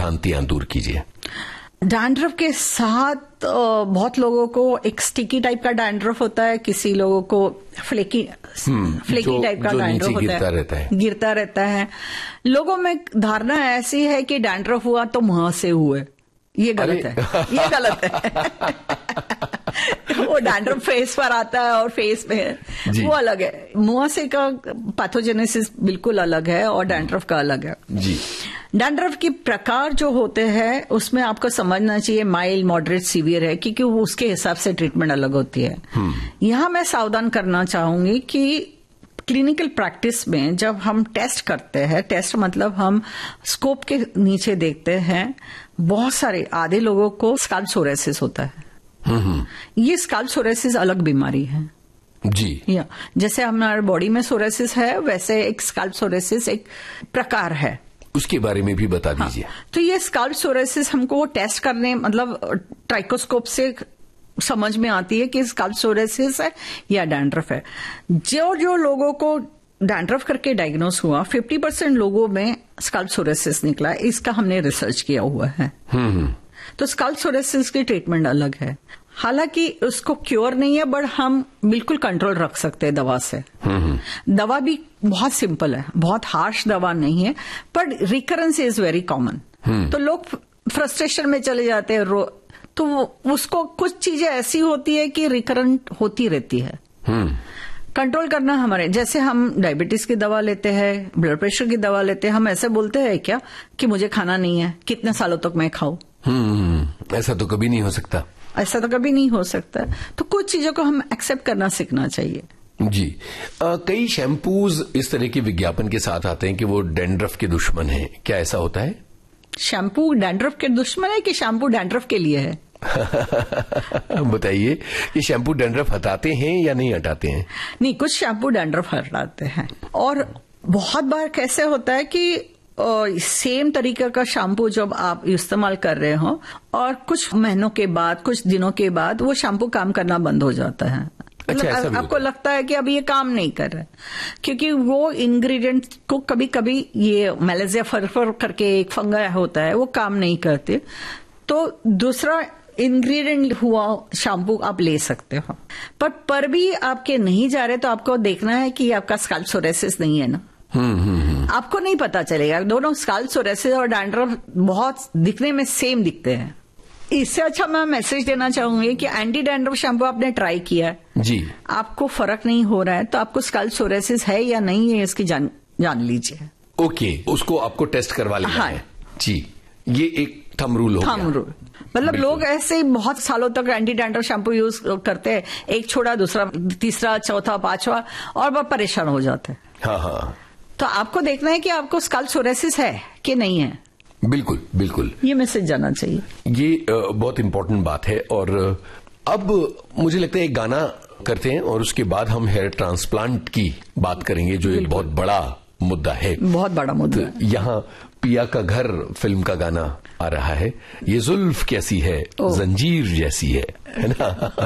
भ्रांतियां दूर कीजिए। डैंड्रफ के साथ बहुत लोगों को एक स्टिकी टाइप का डैंड्रफ होता है, किसी लोगों को फ्लेकी टाइप का डैंड्रफ होता है, गिरता रहता है। लोगों में धारणा ऐसी है कि डैंड्रफ हुआ तो मुंह से हुए, ये गलत है, ये गलत है। वो डैंड्रफ फेस पर आता है और फेस पे वो अलग है। मुंह से का पैथोजेनेसिस बिल्कुल अलग है और डैंड्रफ का अलग है जी। डैंड्रफ के प्रकार जो होते हैं उसमें आपको समझना चाहिए माइल्ड, मॉडरेट, सीवियर है, क्योंकि उसके हिसाब से ट्रीटमेंट अलग होती है। यहां मैं सावधान करना चाहूंगी कि क्लिनिकल प्रैक्टिस में जब हम टेस्ट करते हैं, टेस्ट मतलब हम स्कोप के नीचे देखते हैं, बहुत सारे आधे लोगों को स्काल्प सोरेसिस होता है। ये स्काल्प सोरेसिस अलग बीमारी है जी। या जैसे हमारे बॉडी में सोरेसिस है वैसे एक स्काल्प सोरेसिस एक प्रकार है, उसके बारे में भी बता दीजिए। तो ये स्काल्प सोरेसिस हमको वो टेस्ट करने मतलब ट्राइकोस्कोप से समझ में आती है कि स्काल्प सोरेसिस है या डैंड्रफ है। जो लोगों को डैंड्रफ करके डायग्नोस हुआ 50% लोगों में स्काल्प सोरेसिस निकला, इसका हमने रिसर्च किया हुआ है। तो स्काल्प सोरेसिस की ट्रीटमेंट अलग है, हालांकि उसको क्योर नहीं है बट हम बिल्कुल कंट्रोल रख सकते हैं दवा से। दवा भी बहुत सिंपल है, बहुत हार्श दवा नहीं है, पर रिकरेंस इज वेरी कॉमन। तो लोग फ्रस्ट्रेशन में चले जाते हैं, तो उसको कुछ चीजें ऐसी होती है कि रिकरेंट होती रहती है। कंट्रोल करना हमारे, जैसे हम डायबिटीज की दवा लेते हैं, ब्लड प्रेशर की दवा लेते हैं, हम ऐसे बोलते हैं क्या कि मुझे खाना नहीं है, कितने सालों तक मैं खाऊं? ऐसा तो कभी नहीं हो सकता, ऐसा तो कभी नहीं हो सकता। तो कुछ चीजों को हम एक्सेप्ट करना सीखना चाहिए जी। कई शैम्पूज इस तरह के विज्ञापन के साथ आते हैं कि वो डैंड्रफ के दुश्मन हैं, क्या ऐसा होता है? शैम्पू डैंड्रफ के दुश्मन है कि शैम्पू डैंड्रफ के लिए है? बताइए, ये शैम्पू डैंड्रफ हटाते हैं या नहीं हटाते हैं? नहीं, कुछ शैम्पू डैंड्रफ हटाते हैं और बहुत बार कैसे होता है कि सेम तरीके का शैम्पू जब आप इस्तेमाल कर रहे हो और कुछ महीनों के बाद, कुछ दिनों के बाद वो शैम्पू काम करना बंद हो जाता है। अच्छा, आपको लगता है कि अब ये काम नहीं कर रहा है, क्योंकि वो इंग्रेडिएंट को कभी कभी ये मैलेजिया फरफर करके एक फंगा होता है, वो काम नहीं करते, तो दूसरा इंग्रेडिएंट हुआ शैम्पू आप ले सकते हो। पर भी आपके नहीं जा रहे तो आपको देखना है कि आपका स्काल्प सोरेसिस नहीं है ना। आपको नहीं पता चलेगा। दोनों स्काल्प सोरेसिस और डैंड्रफ बहुत दिखने में सेम दिखते हैं। इससे अच्छा मैं मैसेज देना चाहूंगी कि एंटी डैंड्रफ शैम्पू आपने ट्राई किया है जी, आपको फर्क नहीं हो रहा है, तो आपको स्काल्प सोरेसिस है या नहीं है इसकी जान लीजिए। ओके, उसको आपको टेस्ट करवा लेना है जी। ये एक थंब रूल हो गया। थंब रूल मतलब लोग ऐसे ही बहुत सालों तक एंटी डैंड्रफ शैम्पू यूज करते हैं, एक छोड़ा दूसरा तीसरा चौथा पांचवा और बहुत परेशान हो जाते हैं। हाँ, तो आपको देखना है कि आपको स्काल्प सोरेसिस है कि नहीं है। बिल्कुल बिल्कुल, ये मैसेज जाना चाहिए। ये बहुत इंपॉर्टेंट बात है। और अब मुझे लगता है एक गाना करते हैं और उसके बाद हम हेयर ट्रांसप्लांट की बात करेंगे, जो एक बहुत बड़ा मुद्दा है, बहुत बड़ा मुद्दा। यहाँ पिया का घर फिल्म का गाना आ रहा है, ये जुल्फ कैसी है जंजीर जैसी है ना।